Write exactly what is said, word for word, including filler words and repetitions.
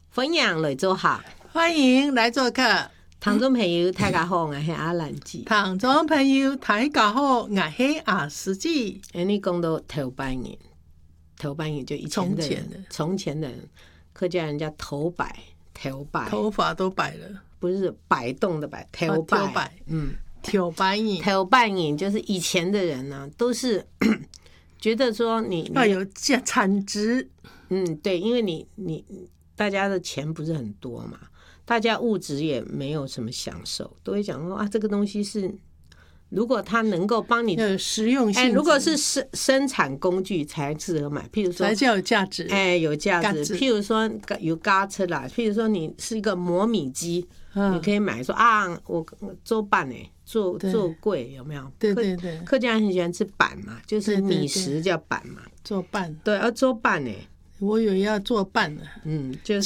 分享来做客， 欢迎来做客。 听众朋友大家好，我是阿兰姐。 听众朋友大家好，我是阿司机。 哎，你讲到头摆年，头摆年就以前的人，从前的人，客家人家头摆，头摆， 头发都摆了， 不是摆动的摆，头摆， 头摆，嗯，头摆年， 头摆年就是以前的人呢、啊，都是觉得说你要有价产值， 嗯，对，因为你你大家的钱不是很多嘛。大家物质也没有什么享受，都会讲说啊，这个东西是如果它能够帮你有实用性、 欸，如果是生生产工具才适合买，譬如说才叫有价值， 哎、欸，有价值。譬如说有嘎车啦，譬如说你是一个磨米机，嗯、你可以买说啊，我做板哎，做做贵有没有？ 对对对， 客家人很喜欢吃板嘛，就是米食叫板嘛， 做板， 对，要做板哎。 我以为要做伴呢， 嗯，就是